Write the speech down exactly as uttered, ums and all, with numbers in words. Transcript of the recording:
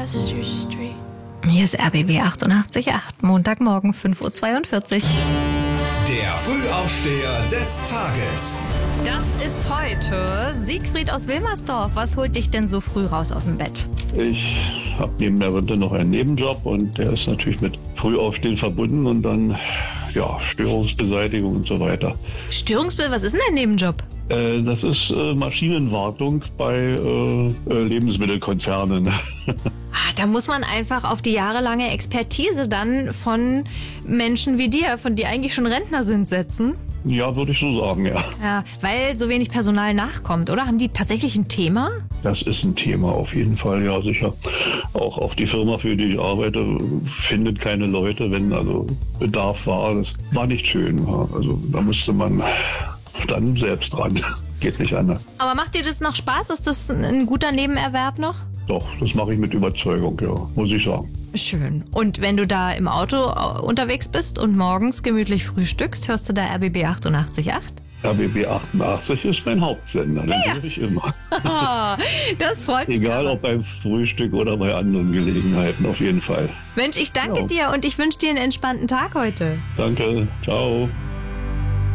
across your street. Hier ist R B B achtundachtzig Komma acht, Montagmorgen fünf Uhr zweiundvierzig. Der Frühaufsteher des Tages. Das ist heute Siegfried aus Wilmersdorf. Was holt dich denn so früh raus aus dem Bett? Ich habe neben der Rente noch einen Nebenjob und der ist natürlich mit Frühaufstehen verbunden und dann ja, Störungsbeseitigung und so weiter. Störungsbild, was ist denn der Nebenjob? Äh, das ist äh, Maschinenwartung bei äh, äh, Lebensmittelkonzernen. Ah, da muss man einfach auf die jahrelange Expertise dann von Menschen wie dir, von die eigentlich schon Rentner sind, setzen. Ja, würde ich so sagen, ja. Ja, weil so wenig Personal nachkommt, oder? Haben die tatsächlich ein Thema? Das ist ein Thema auf jeden Fall, ja sicher. Auch, auch die Firma, für die ich arbeite, findet keine Leute, wenn also Bedarf war. Das war nicht schön. Ja. Also da musste man dann selbst dran. Geht nicht anders. Aber macht dir das noch Spaß? Ist das ein guter Nebenerwerb noch? Doch, das mache ich mit Überzeugung, ja, muss ich sagen. Schön. Und wenn du da im Auto unterwegs bist und morgens gemütlich frühstückst, hörst du da R B B achtundachtzig Komma acht? R B B achtundachtzig ist mein Hauptsender, den ja. höre ich immer. Das freut mich. Egal aber. ob beim Frühstück oder bei anderen Gelegenheiten, auf jeden Fall. Mensch, ich danke ja. dir und ich wünsche dir einen entspannten Tag heute. Danke, ciao.